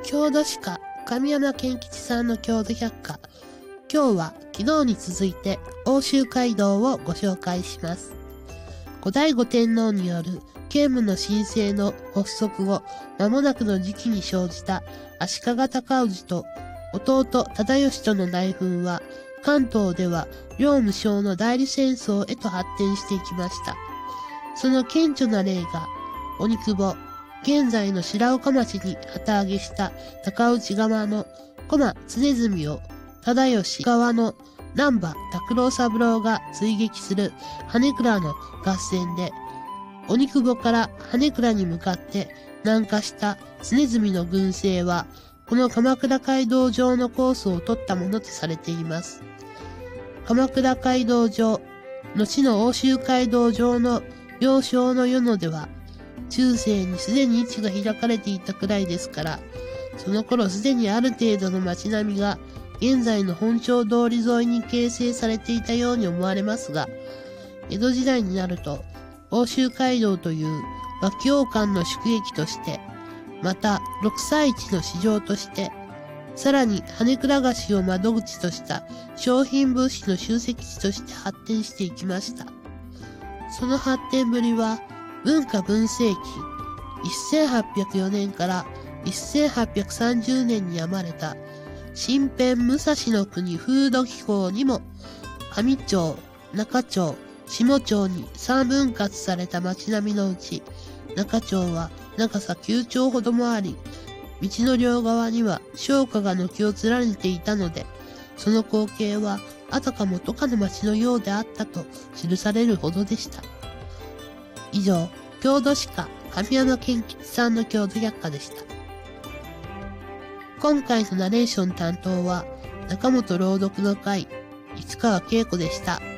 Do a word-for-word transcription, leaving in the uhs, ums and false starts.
郷土史家、神山健吉さんの郷土百科。今日は昨日に続いて奥州街道をご紹介します。後醍醐天皇による建武の神政の発足後、間もなくの時期に生じた足利尊氏と弟忠義との内紛は、関東では両無償の代理戦争へと発展していきました。その顕著な例が、鬼窪、現在の白岡町に旗揚げした高内側の駒常住を忠義側の難波拓郎三郎が追撃する羽倉の合戦で、鬼窪から羽倉に向かって南下した常住の軍勢は、この鎌倉街道上のコースを取ったものとされています。鎌倉街道上、後の奥州街道上の幼少の世のでは、中世にすでに位置が開かれていたくらいですから、その頃すでにある程度の街並みが現在の本町通り沿いに形成されていたように思われますが、江戸時代になると、奥州街道という脇王冠の宿駅として、また六歳市の市場として、さらに羽倉菓子を窓口とした商品物資の集積地として発展していきました。その発展ぶりは、文化文世紀せんはっぴゃくよねんからせんはっぴゃくさんじゅうねんに編まれた新編武蔵の国風土紀行にも上町、中町、下町に三分割された町並みのうち、中町は長さきゅうちょうほどもあり、道の両側には商家が軒を連ねていたので、その光景はあたかも都下の町のようであったと記されるほどでした。以上、郷土史家、神山健吉さんの郷土百科でした。今回のナレーション担当は、中本朗読の会、市川恵子でした。